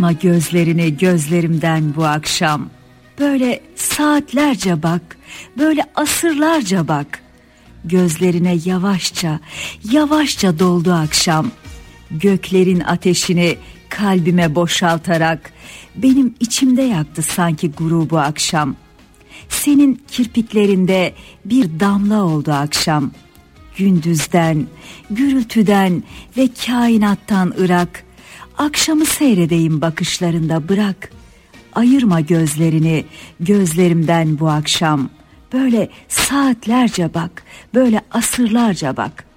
Ayırma gözlerini gözlerimden bu akşam. Böyle saatlerce bak, böyle asırlarca bak. Gözlerine yavaşça, yavaşça doldu akşam. Göklerin ateşini kalbime boşaltarak benim içimde yaktı sanki grubu akşam. Senin kirpiklerinde bir damla oldu akşam. Gündüzden, gürültüden ve kainattan ırak. Akşamı seyredeyim bakışlarında bırak. Ayırma gözlerini gözlerimden bu akşam. Böyle saatlerce bak, böyle asırlarca bak.